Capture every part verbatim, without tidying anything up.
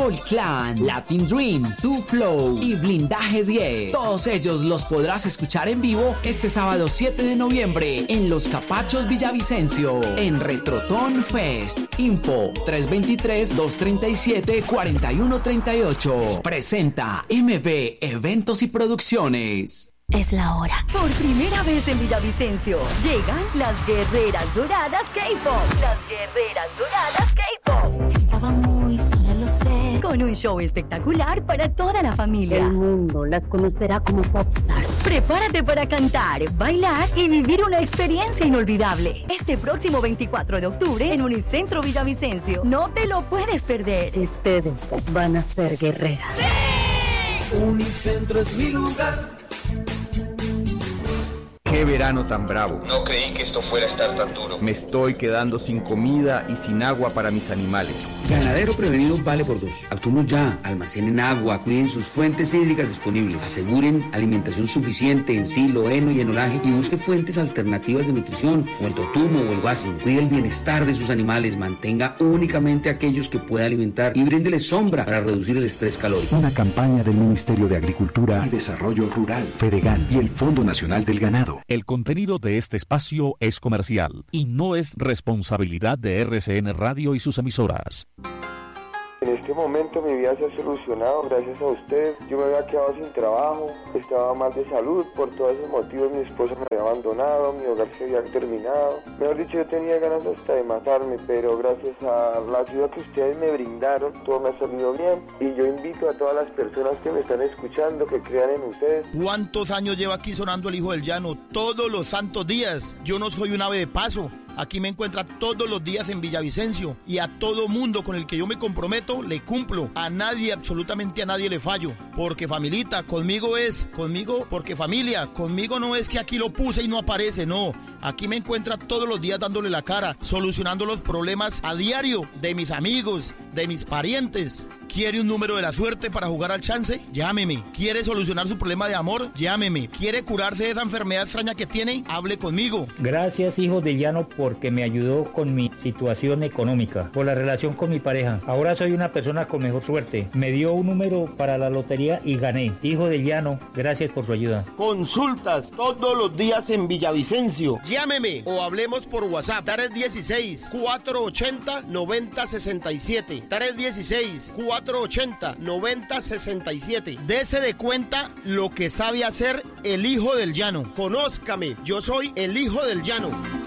All Clan, Latin Dream, Two Flow y Blindaje diez. Todos ellos los podrás escuchar en vivo este sábado siete de noviembre en Los Capachos Villavicencio, en Retrotón Fest. Info tres dos tres, dos tres siete, cuatro uno tres ocho. Presenta M B Eventos y Producciones. Es la hora. Por primera vez en Villavicencio llegan las Guerreras Doradas K-Pop. Las Guerreras Doradas K-Pop. Estaba muy sola, lo sé. Con un show espectacular para toda la familia. El mundo las conocerá como popstars. Prepárate para cantar, bailar y vivir una experiencia inolvidable. Este próximo veinticuatro de octubre en Unicentro Villavicencio. No te lo puedes perder. Ustedes van a ser guerreras. ¡Sí! Unicentro es mi lugar. ¡Qué verano tan bravo! No creí que esto fuera a estar tan duro. Me estoy quedando sin comida y sin agua para mis animales. Ganadero prevenido vale por dos. Actuemos ya, almacenen agua, cuiden sus fuentes hídricas disponibles, aseguren alimentación suficiente en silo, heno y enolaje y busque fuentes alternativas de nutrición, o el totumo o el guasin. Cuide el bienestar de sus animales, mantenga únicamente aquellos que pueda alimentar y bríndele sombra para reducir el estrés calórico. Una campaña del Ministerio de Agricultura y Desarrollo Rural, FEDEGAN y el Fondo Nacional del Ganado. El contenido de este espacio es comercial y no es responsabilidad de R C N Radio y sus emisoras. En este momento mi vida se ha solucionado gracias a usted. Yo me había quedado sin trabajo, estaba mal de salud, por todos esos motivos mi esposa me había abandonado, mi hogar se había terminado. Mejor dicho, yo tenía ganas hasta de matarme, pero gracias a la ayuda que ustedes me brindaron, todo me ha salido bien. Y yo invito a todas las personas que me están escuchando que crean en ustedes. ¿Cuántos años lleva aquí sonando el Hijo del Llano? Todos los santos días. Yo no soy un ave de paso. Aquí me encuentra todos los días en Villavicencio y a todo mundo con el que yo me comprometo le cumplo. A nadie, absolutamente a nadie le fallo. Porque familita, conmigo es, conmigo porque familia, conmigo no es que aquí lo puse y no aparece, no. Aquí me encuentra todos los días dándole la cara, solucionando los problemas a diario de mis amigos, de mis parientes. ¿Quiere un número de la suerte para jugar al chance? Llámeme. ¿Quiere solucionar su problema de amor? Llámeme. ¿Quiere curarse de esa enfermedad extraña que tiene? Hable conmigo. Gracias, Hijo de Llano, porque me ayudó con mi situación económica, por la relación con mi pareja. Ahora soy una persona con mejor suerte. Me dio un número para la lotería y gané. Hijo de Llano, gracias por su ayuda. Consultas todos los días en Villavicencio. Llámeme o hablemos por WhatsApp. tres dieciséis, cuatrocientos ochenta, noventa sesenta y siete. tres dieciséis, cuatrocientos ochenta, noventa sesenta y siete. Dese de cuenta lo que sabe hacer el Hijo del Llano. Conózcame, yo soy el Hijo del Llano.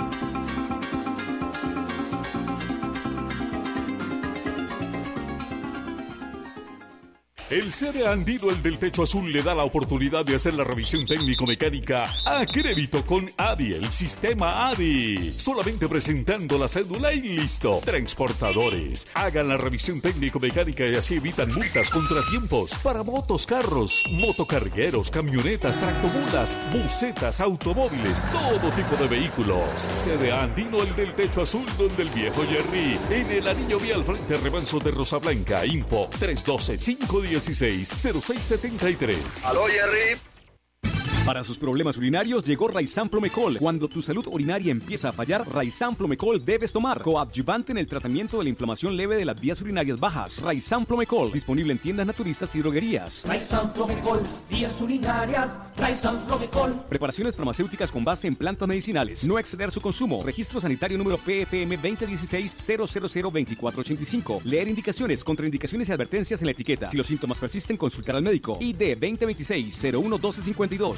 El C D Andino, el del techo azul, le da la oportunidad de hacer la revisión técnico-mecánica a crédito con A D I, el sistema A D I. Solamente presentando la cédula y listo. Transportadores, hagan la revisión técnico-mecánica y así evitan multas, contratiempos para motos, carros, motocargueros, camionetas, tractomulas, busetas, automóviles, todo tipo de vehículos. C D Andino, el del techo azul, donde el viejo Jerry, en el anillo vial frente al remanso de Rosa Blanca. Info tres uno dos, cinco uno seis, cero seis siete tres. ¡Aló, Jerry! Para sus problemas urinarios llegó Raizan Flomecol. Cuando tu salud urinaria empieza a fallar, Raizan Flomecol debes tomar. Coadyuvante en el tratamiento de la inflamación leve de las vías urinarias bajas. Raizan Flomecol, disponible en tiendas naturistas y droguerías. Raizan Flomecol, vías urinarias. Raizan Flomecol. Preparaciones farmacéuticas con base en plantas medicinales. No exceder su consumo. Registro sanitario número P F M veinte dieciséis cero cero cero veinticuatro ochenta y cinco. Leer indicaciones, contraindicaciones y advertencias en la etiqueta. Si los síntomas persisten, consultar al médico. I D veinte veintiséis cero uno doce cincuenta y dos.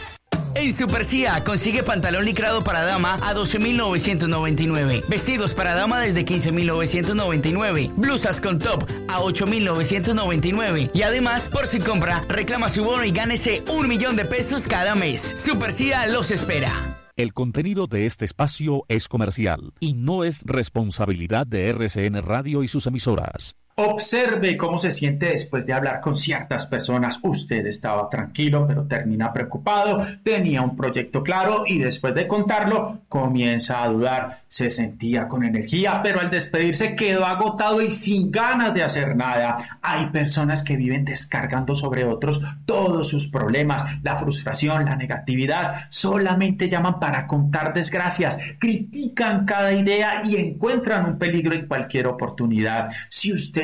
En Super C I A consigue pantalón licrado para dama a doce mil novecientos noventa y nueve, vestidos para dama desde quince mil novecientos noventa y nueve, blusas con top a ocho mil novecientos noventa y nueve y además, por si compra, reclama su bono y gánese un millón de pesos cada mes. Super C I A los espera. El contenido de este espacio es comercial y no es responsabilidad de R C N Radio y sus emisoras. Observe cómo se siente después de hablar con ciertas personas. Usted estaba tranquilo, pero termina preocupado, tenía un proyecto claro y después de contarlo comienza a dudar. Se sentía con energía, pero al despedirse quedó agotado y sin ganas de hacer nada. Hay personas que viven descargando sobre otros todos sus problemas, la frustración, la negatividad. Solamente llaman para contar desgracias, critican cada idea y encuentran un peligro en cualquier oportunidad. Si usted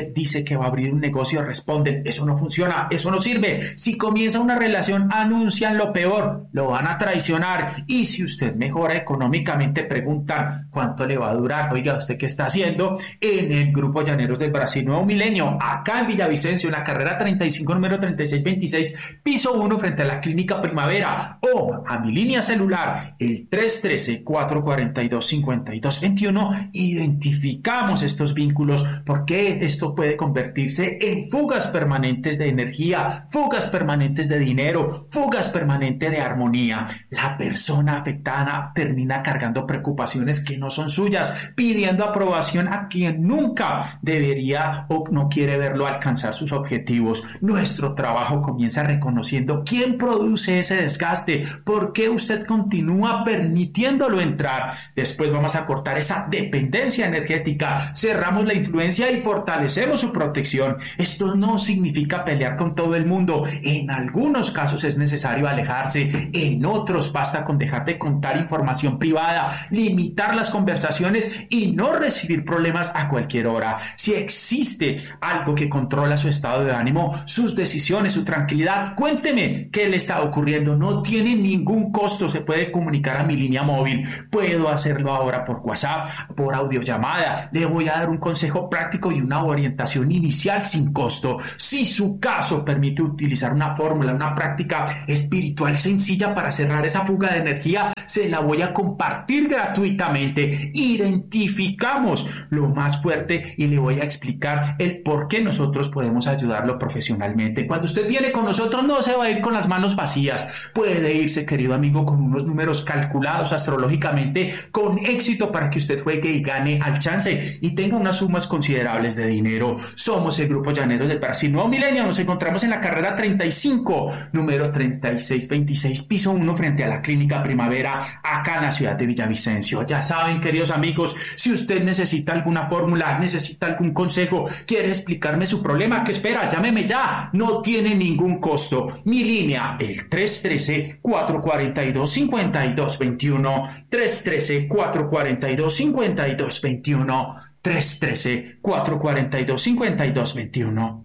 usted dice que va a abrir un negocio, responden, eso no funciona, eso no sirve. Si comienza una relación, anuncian lo peor, lo van a traicionar. Y si usted mejora económicamente, preguntan cuánto le va a durar. Oiga, ¿usted qué está haciendo? En el Grupo Llaneros del Brasil Nuevo Milenio, acá en Villavicencio, en la carrera treinta y cinco, número treinta y seis veintiséis, piso uno, frente a la Clínica Primavera, o a mi línea celular, el tres uno tres, cuatro cuatro dos, cinco dos dos uno. Identificamos estos vínculos porque esto puede convertirse en fugas permanentes de energía, fugas permanentes de dinero, fugas permanentes de armonía. La persona afectada termina cargando preocupaciones que no son suyas, pidiendo aprobación a quien nunca debería o no quiere verlo alcanzar sus objetivos. Nuestro trabajo comienza reconociendo quién produce ese desgaste, por qué usted continúa permitiéndolo entrar. Después vamos a cortar esa dependencia energética, cerramos la influencia y fortalecemos su protección. Esto no significa pelear con todo el mundo. En algunos casos es necesario alejarse, en otros basta con dejar de contar información privada, limitar las conversaciones y no recibir problemas a cualquier hora. Si existe algo que controla su estado de ánimo, sus decisiones, su tranquilidad, cuénteme qué le está ocurriendo. No tiene ningún costo, se puede comunicar a mi línea móvil. Puedo hacerlo ahora por WhatsApp, por audiollamada. Le voy a dar un consejo práctico y una orientación inicial sin costo. Si su caso permite utilizar una fórmula, una práctica espiritual sencilla para cerrar esa fuga de energía, se la voy a compartir gratuitamente. Identificamos lo más fuerte y le voy a explicar el por qué nosotros podemos ayudarlo profesionalmente. Cuando usted viene con nosotros, no se va a ir con las manos vacías. Puede irse, querido amigo, con unos números calculados astrológicamente con éxito para que usted juegue y gane al chance y tenga unas sumas considerables de dinero. Somos el Grupo Llaneros del Brasil Nuevo Milenio. Nos encontramos en la carrera treinta y cinco, número treinta y seis veintiséis, piso uno, frente a la Clínica Primavera, acá en la ciudad de Villavicencio. Ya saben, queridos amigos, si usted necesita alguna fórmula, necesita algún consejo, quiere explicarme su problema, ¿qué espera? Llámeme ya, no tiene ningún costo. Mi línea, el tres uno tres, cuatro cuatro dos, cinco dos dos uno, tres uno tres, cuatro cuatro dos, cinco dos dos uno, tres uno tres, cuatro cuatro dos, cinco dos dos uno.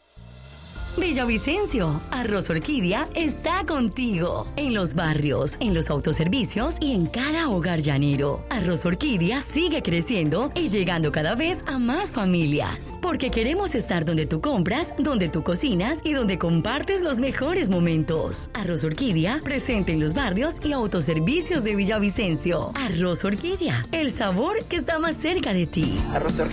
Villavicencio, Arroz Orquídea está contigo. En los barrios, en los autoservicios y en cada hogar llanero. Arroz Orquídea sigue creciendo y llegando cada vez a más familias. Porque queremos estar donde tú compras, donde tú cocinas y donde compartes los mejores momentos. Arroz Orquídea, presente en los barrios y autoservicios de Villavicencio. Arroz Orquídea, el sabor que está más cerca de ti. Arroz